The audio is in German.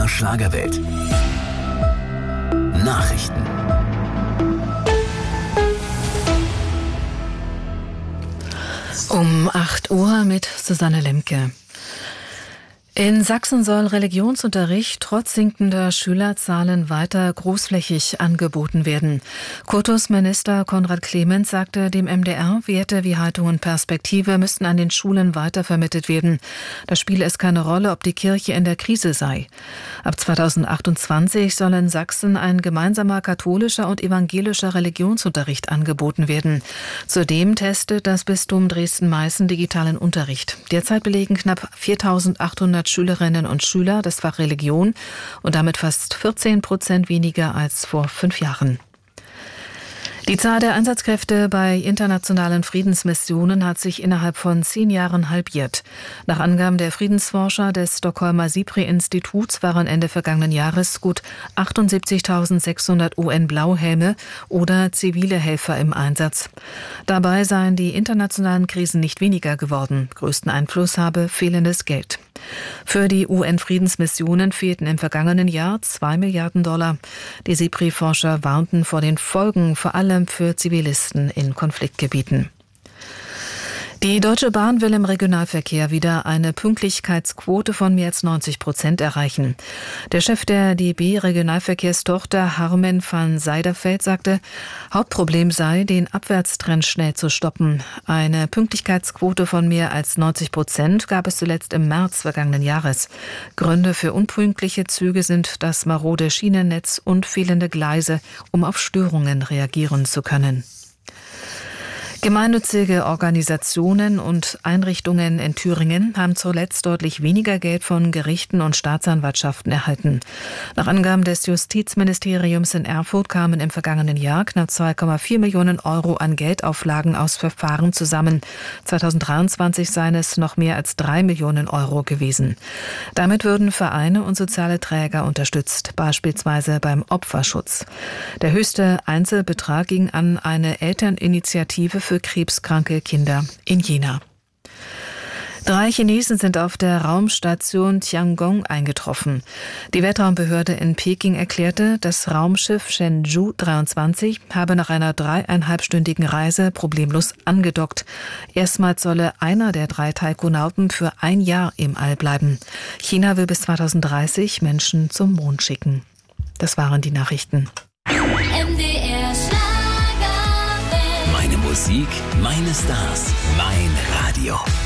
MDR Schlagerwelt. Nachrichten. Um 8 Uhr mit Susanne Lemke. In Sachsen soll Religionsunterricht trotz sinkender Schülerzahlen weiter großflächig angeboten werden. Kultusminister Konrad Clemens sagte dem MDR, Werte wie Haltung und Perspektive müssten an den Schulen weitervermittelt werden. Da spiele es keine Rolle, ob die Kirche in der Krise sei. Ab 2028 soll in Sachsen ein gemeinsamer katholischer und evangelischer Religionsunterricht angeboten werden. Zudem testet das Bistum Dresden-Meißen digitalen Unterricht. Derzeit belegen knapp 4.800 Schülerinnen und Schüler das Fach Religion und damit fast 14% weniger als vor 5 Jahren. Die Zahl der Einsatzkräfte bei internationalen Friedensmissionen hat sich innerhalb von 10 Jahren halbiert. Nach Angaben der Friedensforscher des Stockholmer SIPRI-Instituts waren Ende vergangenen Jahres gut 78.600 UN-Blauhelme oder zivile Helfer im Einsatz. Dabei seien die internationalen Krisen nicht weniger geworden. Größten Einfluss habe fehlendes Geld. Für die UN-Friedensmissionen fehlten im vergangenen Jahr $2 Milliarden. Die SIPRI-Forscher warnten vor den Folgen, vor allem für Zivilisten in Konfliktgebieten. Die Deutsche Bahn will im Regionalverkehr wieder eine Pünktlichkeitsquote von mehr als 90% erreichen. Der Chef der DB Regionalverkehrstochter Harmen van Zijderveld sagte, Hauptproblem sei, den Abwärtstrend schnell zu stoppen. Eine Pünktlichkeitsquote von mehr als 90% gab es zuletzt im März vergangenen Jahres. Gründe für unpünktliche Züge sind das marode Schienennetz und fehlende Gleise, um auf Störungen reagieren zu können. Gemeinnützige Organisationen und Einrichtungen in Thüringen haben zuletzt deutlich weniger Geld von Gerichten und Staatsanwaltschaften erhalten. Nach Angaben des Justizministeriums in Erfurt kamen im vergangenen Jahr knapp 2,4 Millionen Euro an Geldauflagen aus Verfahren zusammen. 2023 seien es noch mehr als 3 Millionen Euro gewesen. Damit würden Vereine und soziale Träger unterstützt, beispielsweise beim Opferschutz. Der höchste Einzelbetrag ging an eine Elterninitiative für krebskranke Kinder in Jena. 3 Chinesen sind auf der Raumstation Tiangong eingetroffen. Die Weltraumbehörde in Peking erklärte, das Raumschiff Shenzhou 23 habe nach einer 3,5-stündigen Reise problemlos angedockt. Erstmals solle einer der 3 Taikonauten für 1 Jahr im All bleiben. China will bis 2030 Menschen zum Mond schicken. Das waren die Nachrichten. MDR Meine Musik, meine Stars, mein Radio.